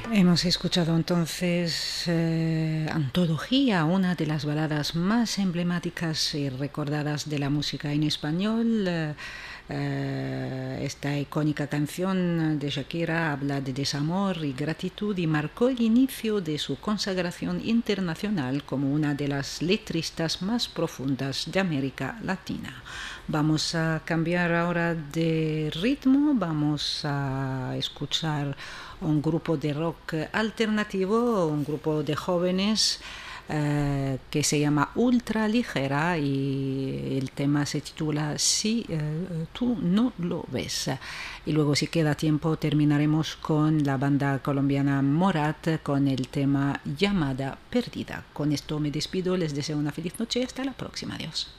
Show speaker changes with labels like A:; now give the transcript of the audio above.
A: Hemos escuchado entonces Antología, una de las baladas más emblemáticas y recordadas de la música en español. Esta icónica canción de Shakira habla de desamor y gratitud y marcó el inicio de su consagración internacional como una de las letristas más profundas de América Latina. Vamos a cambiar ahora de ritmo, vamos a escuchar un grupo de rock alternativo, un grupo de jóvenes que se llama Ultra Ligera y el tema se titula Si tú no lo ves. Y luego, si queda tiempo, terminaremos con la banda colombiana Morat con el tema Llamada Perdida. Con esto me despido, les deseo una feliz noche y hasta la próxima. Adiós.